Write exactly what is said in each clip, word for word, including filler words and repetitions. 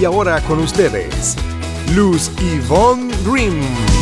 ahora con ustedes, Luz Ivonne Grimm.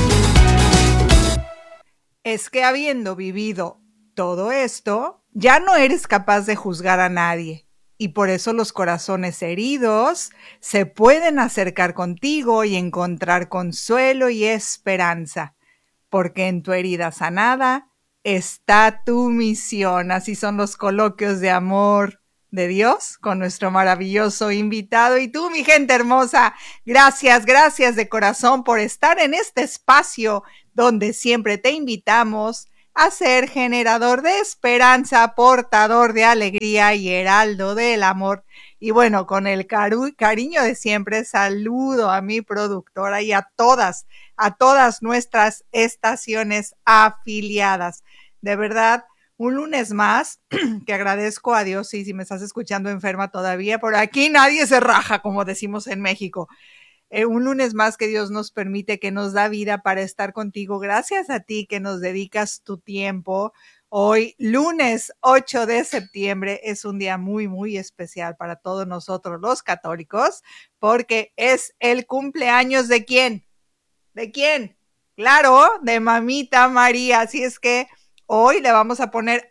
Es que habiendo vivido todo esto, ya no eres capaz de juzgar a nadie. Y por eso los corazones heridos se pueden acercar contigo y encontrar consuelo y esperanza. Porque en tu herida sanada está tu misión. Así son los coloquios de amor de Dios con nuestro maravilloso invitado. Y tú, mi gente hermosa, gracias, gracias de corazón por estar en este espacio donde siempre te invitamos a ser generador de esperanza, portador de alegría y heraldo del amor. Y bueno, con el caru- cariño de siempre, saludo a mi productora y a todas, a todas nuestras estaciones afiliadas. De verdad, un lunes más, que agradezco a Dios, y si me estás escuchando enferma todavía, por aquí nadie se raja, como decimos en México. Eh, un lunes más que Dios nos permite, que nos da vida para estar contigo. Gracias a ti que nos dedicas tu tiempo. Hoy, lunes ocho de septiembre, es un día muy, muy especial para todos nosotros los católicos, porque es el cumpleaños ¿de quién? ¿De quién? Claro, de Mamita María. Así es que hoy le vamos a poner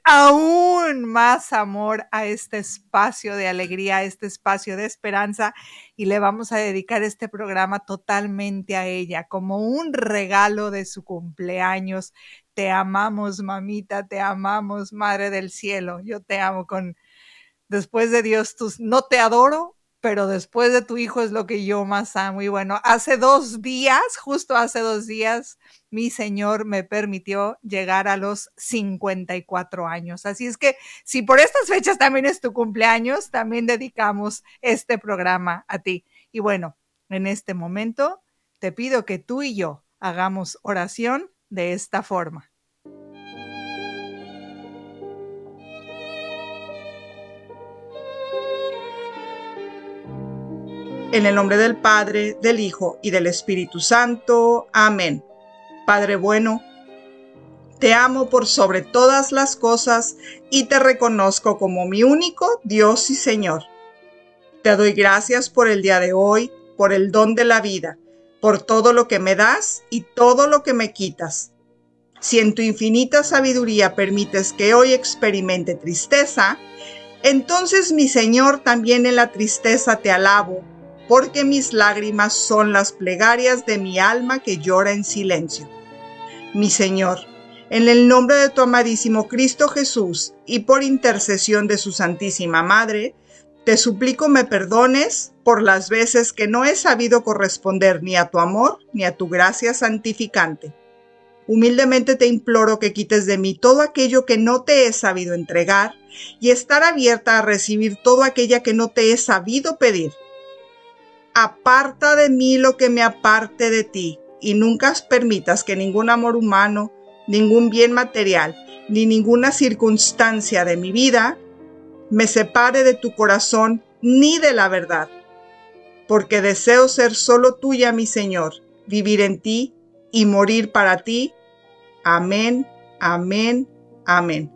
aún más amor a este espacio de alegría, a este espacio de esperanza, y le vamos a dedicar este programa totalmente a ella, como un regalo de su cumpleaños. Te amamos, mamita, te amamos, Madre del Cielo. Yo te amo con, después de Dios, tus, no te adoro, pero después de tu hijo es lo que yo más amo. Y bueno, hace dos días, justo hace dos días, mi Señor me permitió llegar a los cincuenta y cuatro años. Así es que si por estas fechas también es tu cumpleaños, también dedicamos este programa a ti. Y bueno, en este momento te pido que tú y yo hagamos oración de esta forma. En el nombre del Padre, del Hijo y del Espíritu Santo. Amén. Padre bueno, te amo por sobre todas las cosas y te reconozco como mi único Dios y Señor. Te doy gracias por el día de hoy, por el don de la vida, por todo lo que me das y todo lo que me quitas. Si en tu infinita sabiduría permites que hoy experimente tristeza, entonces, mi Señor, también en la tristeza te alabo, porque mis lágrimas son las plegarias de mi alma que llora en silencio. Mi Señor, en el nombre de tu amadísimo Cristo Jesús y por intercesión de su Santísima Madre, te suplico me perdones por las veces que no he sabido corresponder ni a tu amor ni a tu gracia santificante. Humildemente te imploro que quites de mí todo aquello que no te he sabido entregar y estar abierta a recibir todo aquello que no te he sabido pedir. Aparta de mí lo que me aparte de ti, y nunca permitas que ningún amor humano, ningún bien material, ni ninguna circunstancia de mi vida me separe de tu corazón ni de la verdad. Porque deseo ser solo tuya, mi Señor, vivir en ti y morir para ti. Amén, amén, amén.